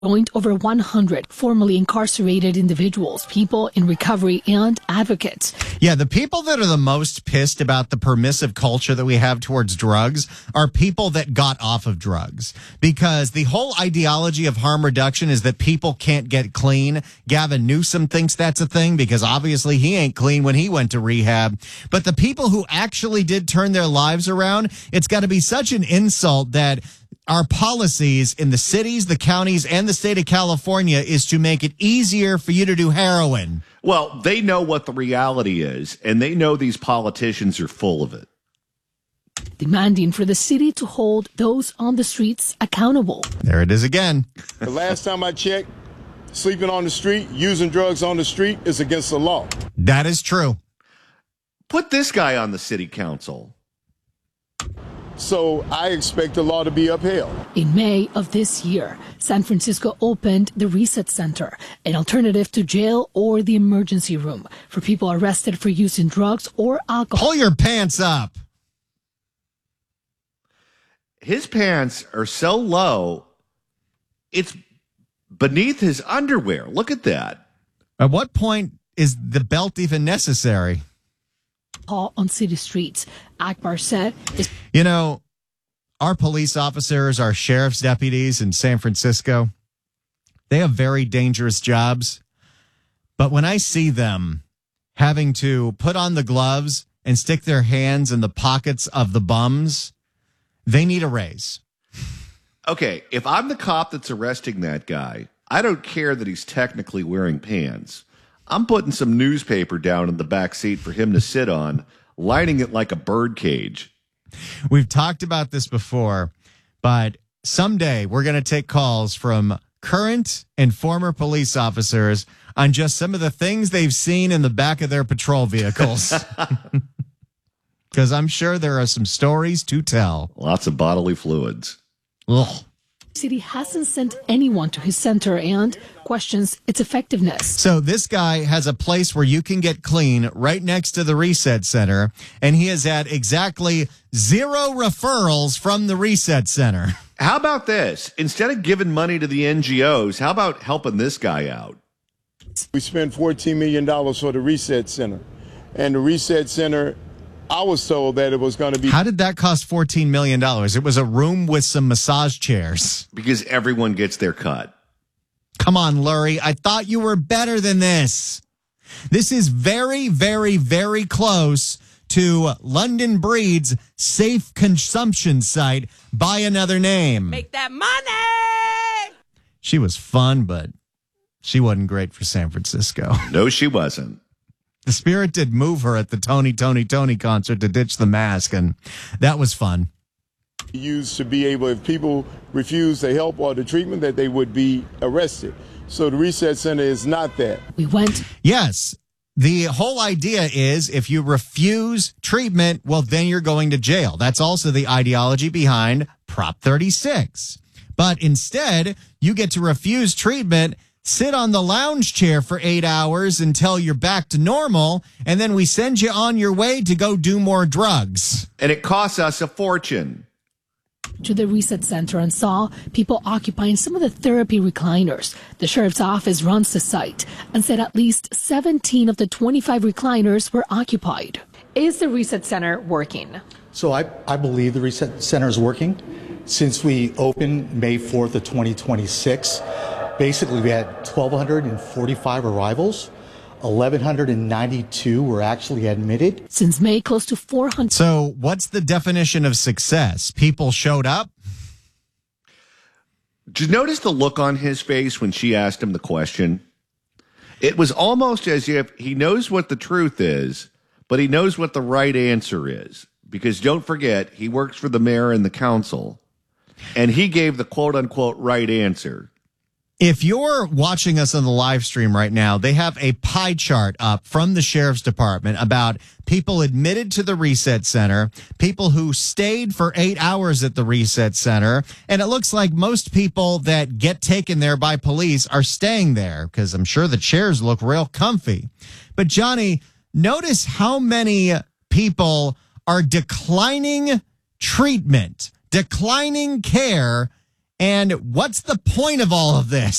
joined over 100 formerly incarcerated individuals, people in recovery, and advocates. Yeah, the people that are the most pissed about the permissive culture that we have towards drugs are people that got off of drugs. Because the whole ideology of harm reduction is that people can't get clean. Gavin Newsom thinks that's a thing because obviously he ain't clean when he went to rehab. But the people who actually did turn their lives around, it's got to be such an insult that our policies in the cities, the counties, and the state of California is to make it easier for you to do heroin. Well, they know what the reality is, and they know these politicians are full of it. Demanding for the city to hold those on the streets accountable. There it is again. The last time I checked, sleeping on the street, using drugs on the street is against the law. That is true. Put this guy on the city council. So I expect the law to be upheld. In May of this year, San Francisco opened the Reset Center, an alternative to jail or the emergency room for people arrested for using drugs or alcohol. Pull your pants up. His pants are so low, it's beneath his underwear. Look at that. At what point is the belt even necessary? On city streets, Akbar said. You know, our police officers, our sheriff's deputies in San Francisco, they have very dangerous jobs. But when I see them having to put on the gloves and stick their hands in the pockets of the bums, they need a raise. Okay, if I'm the cop that's arresting that guy, I don't care that he's technically wearing pants. I'm putting some newspaper down in the back seat for him to sit on, lining it like a bird cage. We've talked about this before, but someday we're going to take calls from current and former police officers on just some of the things they've seen in the back of their patrol vehicles. Because I'm sure there are some stories to tell. Lots of bodily fluids. Ugh. City hasn't sent anyone to his center and questions its effectiveness. So this guy has a place where you can get clean right next to the Reset Center, and he has had exactly 0 referrals from the Reset Center. How about this? Instead of giving money to the NGOs, how about helping this guy out? We spent $14 million for the Reset Center. And the Reset Center, I was told that it was going to be... How did that cost $14 million? It was a room with some massage chairs. Because everyone gets their cut. Come on, Lurie. I thought you were better than this. This is very, very, very close to London Breed's safe consumption site by another name. Make that money! She was fun, but she wasn't great for San Francisco. No, she wasn't. The Spirit did move her at the Tony concert to ditch the mask, and that was fun. Used to be able, if people refuse the help or the treatment, that they would be arrested. So the Reset Center is not that. We went. Yes. The whole idea is if you refuse treatment, well, then you're going to jail. That's also the ideology behind Prop 36. But instead, you get to refuse treatment, sit on the lounge chair for 8 hours until you're back to normal, and then we send you on your way to go do more drugs. And it costs us a fortune. To the Reset Center and saw people occupying some of the therapy recliners. The sheriff's office runs the site and said at least 17 of the 25 recliners were occupied. Is the Reset Center working? So I believe the Reset Center is working. Since we opened May 4th of 2026, basically we had 1,245 arrivals. 1,192 were actually admitted. Since May, close to 400. So what's the definition of success? People showed up? Did you notice the look on his face when she asked him the question? It was almost as if he knows what the truth is, but he knows what the right answer is. Because don't forget, he works for the mayor and the council, and he gave the quote-unquote right answer. If you're watching us on the live stream right now, they have a pie chart up from the sheriff's department about people admitted to the Reset Center, people who stayed for 8 hours at the Reset Center, and it looks like most people that get taken there by police are staying there because I'm sure the chairs look real comfy. But Johnny, notice how many people are declining treatment, declining care, And what's the point of all of this?